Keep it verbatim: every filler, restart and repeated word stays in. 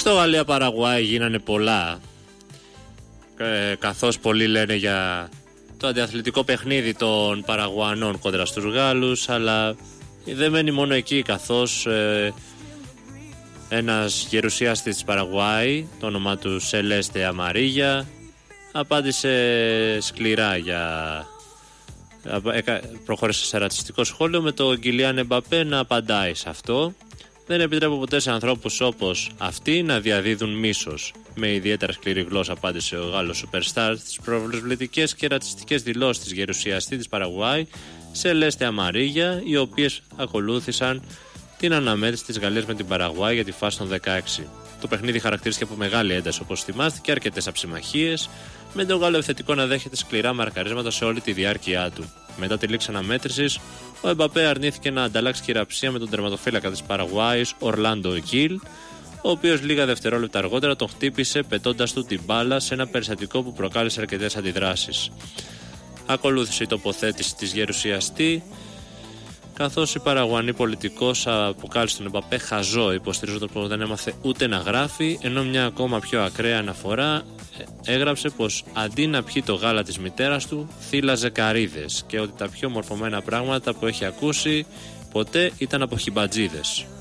Στο Γαλλία-Παραγουάη γίνανε πολλά, ε, καθώς πολλοί λένε για το αντιαθλητικό παιχνίδι των Παραγουανών κόντρα στους Γάλλους, αλλά δεν μένει μόνο εκεί, καθώς ε, ένας γερουσιαστής της Παραγουάη, το όνομα του Σελέστε Αμαρίγια, απάντησε σκληρά για... προχώρησε σε ρατσιστικό σχόλιο, με το Γκιλιάν Εμπαπέ να απαντάει σε αυτό. Δεν επιτρέπω ποτέ σε ανθρώπους όπως αυτοί να διαδίδουν μίσος. Με ιδιαίτερα σκληρή γλώσσα απάντησε ο Γάλλος Σουπερστάρ στις προβλητικές και ρατσιστικές δηλώσεις της γερουσιαστή της Παραγουάη, Σελέστε Αμαρίγια, οι οποίες ακολούθησαν την αναμέτρηση της Γαλλίας με την Παραγουάη για τη φάση των δεκαέξι. Το παιχνίδι χαρακτηρίστηκε από μεγάλη ένταση, όπως θυμάστε, και αρκετές αψιμαχίες, με τον Γάλλο επιθετικό να δέχεται σκληρά μαρκαρίσματα σε όλη τη διάρκεια του. Μετά τη λήξη αναμέτρησης, ο Εμπαπέ αρνήθηκε να ανταλλάξει χειραψία με τον τερματοφύλακα της Παραγουάης, Ορλάντο Γκιλ, ο οποίος λίγα δευτερόλεπτα αργότερα τον χτύπησε πετώντας του την μπάλα σε ένα περιστατικό που προκάλεσε αρκετές αντιδράσεις. Ακολούθησε η τοποθέτηση της γερουσιαστή, καθώς η Παραγουανή πολιτικός αποκάλυψε τον Εμπαπέ χαζό, υποστηρίζοντας πως δεν έμαθε ούτε να γράφει, ενώ μια ακόμα πιο ακραία αναφορά έγραψε πως αντί να πιει το γάλα της μητέρας του, θύλαζε καρύδες και ότι τα πιο μορφωμένα πράγματα που έχει ακούσει ποτέ ήταν από χιμπατζίδες.